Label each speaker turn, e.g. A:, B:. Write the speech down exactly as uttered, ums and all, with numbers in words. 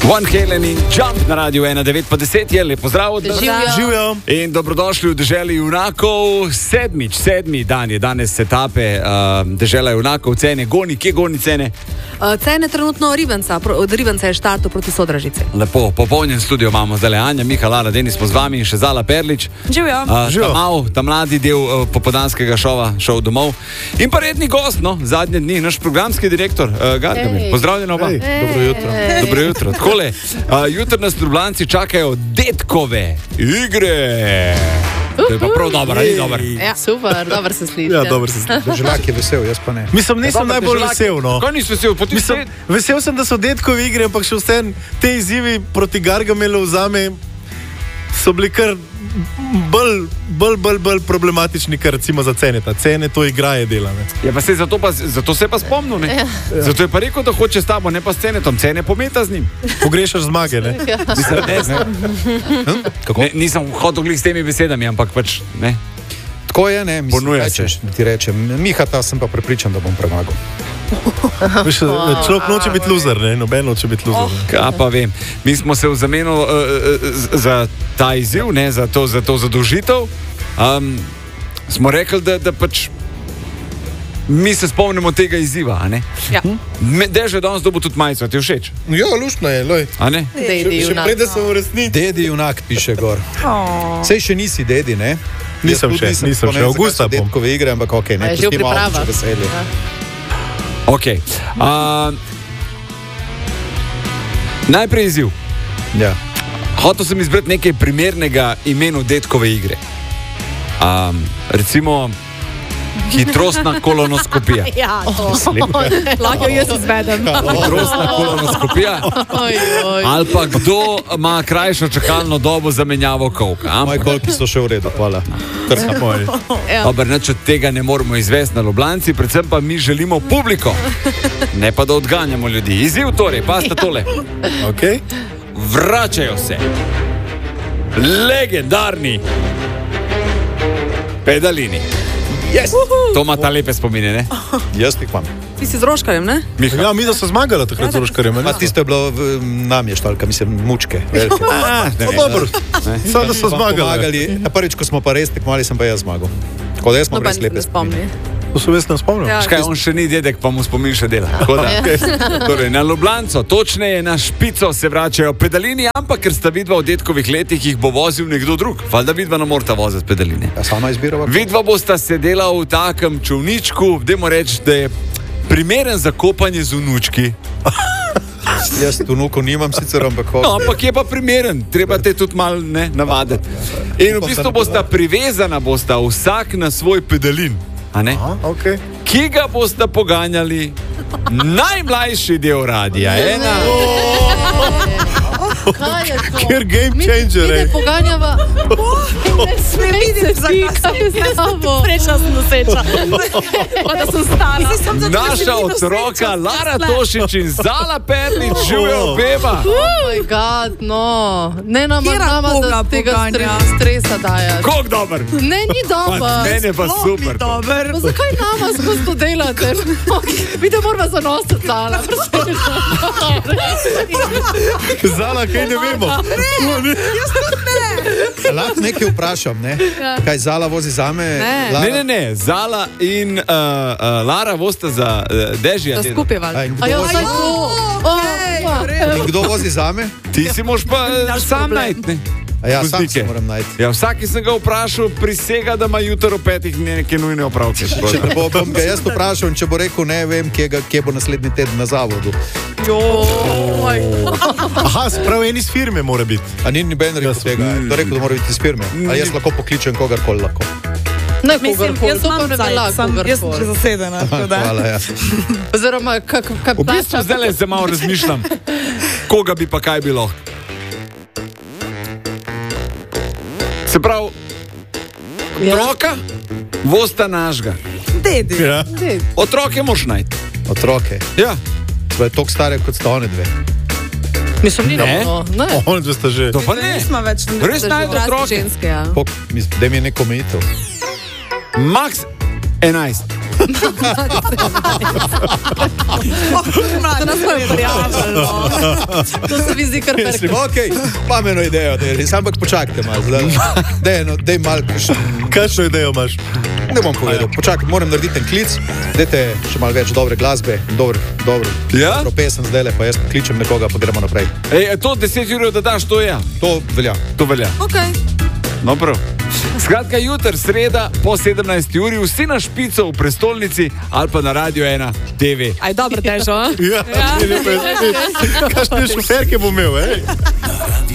A: Van Halen in Jump na radiju ena devet pa deset je, lepo zdrav od nas.
B: Živijo.
A: In dobrodošli v deželi junakov. Sedmič, sedmi dan je danes etape uh, dežela junakov. Cene goni, kje goni cene?
C: Uh, cene trenutno Rivenca, od Rivenca je štartu proti Sodražici.
A: Lepo, popolnjen studio imamo zdaj Anja, Miha, Lara, Denis po z vami in še Zala Perlič.
C: Živijo.
A: Uh, ta mal, ta mladi del uh, popodanskega šova, šov domov. In pa redni gost, no, zadnje dni, naš programski direktor, uh, Gargamir. Pozdravljeno oba.
B: Dobro jutro.
A: Dobro jutro. Takole, uh, jutro nas Ljubljanci čakajo detkove igre. To je pa prav dobro, ali dobro?
C: Ja, super, dobro se sliši.
B: Ja, dobro se sliši.
D: Državljak je vesel, jaz pa ne.
B: Mislim, nisem
A: Ja,
B: najbolj
A: državljak-
B: vesel, no.
A: Kaj nisi vesel? Po
B: Mislim, vesel sem, da so detkovi igre, ampak še vse te izzivi proti Gargamelu vzame so bili kar bolj, bolj, bolj, bolj problematični, kar recimo za cene. Ta cene to igraje dela, ne.
A: Ja, pa se zato, pa, zato se je pa spomnil, ne? Ja. Zato je pa rekel, da hoče s tabo, ne pa s Cenetom. Cene pometa z njim.
B: Pogrešaš zmage, ne.
A: Mislim, ne, ne. Ne, nisem hotel glih s temi besedami, ampak pač, ne.
D: Tako je, ne, mislim,
A: Ponuja
D: rečeš, ti rečem. Miha, ta sem pa prepričan, da bom premagal.
B: Veš, človek noče biti loser, ne, noben noče biti loser. Ne?
A: Kaj pa vem. Mi smo se v zameno uh, uh, za ta izziv, ne, za to, za to zadolžitev, um, smo rekli, da, da pač mi se spomnimo tega izziva, a ne?
C: Ja.
A: Me- Dež je danes dobil tudi majico, ti je všeč,
B: Ja, luštno je, loj.
A: a ne?
C: Dedi junak.
B: prede sem v resnici.
D: Dedi junak piše gor. Sej še nisi dedi, ne?
B: Nisem
D: Jaz tudi
B: še, nisem
D: tako
B: še,
D: ne vem,
B: avgusta
D: zakaj so
B: bom.
D: Detkove igre, ampak okej,
C: A
D: ne,
C: je že v
D: pustimo
C: pripravah?
D: avtoče veselje.
C: Ja.
A: Ok. Uh, najprej izziv.
D: Ja.
A: Hotel sem izbrati nekaj primernega imenu detkove igre. Um, recimo hitrostna kolonoskopija.
C: Ja, to. Lahko jaz izvedem.
A: Hitrostna kolonoskopija.
C: Oj, oj.
A: Ali pa kdo ima krajšo čakalno dobo za menjavo kolka.
D: Moji kolki so še v redu, hvala. Kar sem moj.
C: Ja.
A: Dobar, nič od tega ne moremo izvesti na Ljubljanci, predvsem pa mi želimo publiko, ne pa da odganjamo ljudi. Izziv torej, pasta tole.
B: Okej?
A: Vračajo se legendarni pedalini.
D: Yes.
A: To ima ta lepe spomine, ne?
D: Jaz ti imam.
C: Ti si z Roškarjem, ne?
A: Miha.
B: Ja, mi da so zmagali takrat z Roškarjem.
D: A tisto je bilo v, nam je štalka, mislim, mučke. Velike.
A: A, ne
B: No,
A: vem.
B: dobro. Samo da so
D: Vam
B: zmagali.
D: pomagali. Ja, prvič, ko smo pa res tekmovali, sem pa jaz zmagal. Tako da jaz imam
C: Noben
D: res
C: se
D: lepe
C: ne spomni.
B: To so ves ne spomnil.
C: Ja.
A: Škaj, on še ni dedek, pa mu spomin še dela. Tako da, torej, na Ljubljanco, točneje na Špico se vračajo pedalini, ampak ker sta vidva v detkovih letih, jih bo vozil nekdo drug. Valjda vidva ne morata voziti pedaline.
D: Ja, sama izbirava.
A: Vidva bosta sedela v takem čovničku, dajmo reči, da je primeren za kopanje z vnučki.
D: Jaz vnuko nimam sicer, ampak
A: No,
D: ho.
A: ampak je pa primeren, treba te tudi malo ne, navaditi. In v bistvu bosta privezana, bosta vsak na svoj pedalin, a ne?
B: Aha, okej.
A: Ki ga bosta poganjali najmlajši del radija. Ena,
C: Kaj je to?
B: Ker game
C: Mi-
B: changer,
C: Mi
B: ej.
C: ne poganjava. Ne smej se stikati z tabo.
E: Preča sem noseča.
C: Pa da sem stara.
A: naša otroka Lara Tošič in Zala Perlič živijo obema.
C: Oh my god, no. Ne nama,
E: Katera
C: nama
E: koga
C: da tega
E: poganja?
C: stre, stresa daje.
A: Kako dober?
C: Ne, ni
A: Pa
C: dobro.
A: mene pa super. to.
E: Dober.
C: Pa zakaj nama skozi to delate? Mi te moramo zanositi, Zala.
B: Zala, kaj ne vemo.
D: Lahko nekaj vprašam, ne? Kaj Zala vozi zame?
C: Ne.
D: Lara?
A: Ne, ne, ne, Zala in uh, uh, Lara bosta za uh, Dežija.
C: Da
A: dela.
C: skupaj
D: A,
C: val.
D: in
C: A ja,
D: kdo
C: saj
D: vozi-
C: to. O,
D: in kdo vozi zame?
A: Ti si moš pa uh, sam
C: problem.
A: najti, ne?
D: A ja, sam
A: Voznike.
D: se moram najti.
A: Ja, vsak, ki sem ga vprašal, prisega, da ima jutro ob petih neke nujne opravke.
D: Če ne bo, bom ga jaz vprašal, in če bo rekel, ne vem, kje, ga, kje bo naslednji teden na zavodu.
B: Aha, sprav en iz firme mora biti.
D: A ni noben rekel tega, to rekel, da mora biti iz firme. A jaz lahko pokličem kogarkoli lahko.
C: Ne,
E: Mislim,
C: kogarkoli.
E: jaz
C: To pa
E: imam
C: ne velja
E: cajt, sem, jaz sem že
C: kogarkoli.
E: zasedena. tako da.
D: Hvala, ja.
C: Oziroma, kak, kak
A: V bistvu zdaj se malo razmišljam, koga bi pa kaj bilo. Se pravi, otroka, vosta našega.
E: Dedi.
B: Ja.
A: Otroke moš najti.
D: Otroke.
A: Ja.
D: To je toliko stare, kot sta one dve.
C: Mislim, ni
A: Ne.
C: dobro. Ne.
B: Oni dve sta že.
A: To pa ne.
E: Nismo več na
A: Res najti
C: Odrasle
A: otroke.
C: ženske, ja.
D: Pok, mislim, da mi je neko omejitev.
A: Max enajst.
C: To nas pa je prijavljalo. To se mi zdi kar
D: Mislim,
C: perko.
D: ok, imam eno idejo, ampak počakajte malo. Zdaj, dej, no, dej malo,
B: Kakšno idejo imaš?
D: ne bom povedal. Počakaj, moram narediti en klic, dajte še malo več dobre glasbe, dobro, dobro,
A: Ja?
D: dobro pesem zdaj le, pa jaz kličem nekoga, pa gremo naprej.
A: Ej, to deset ur, da daš, to je.
D: To velja.
A: To velja.
C: Okay.
A: No, prav. Skratka, jutri, sreda, po sedemnajsti uri, vsi na špico v prestolnici ali pa na Radio ena T V.
C: Aj, dobro, težo.
B: Ja, ja. Kakšne šoferke bo imel, ej?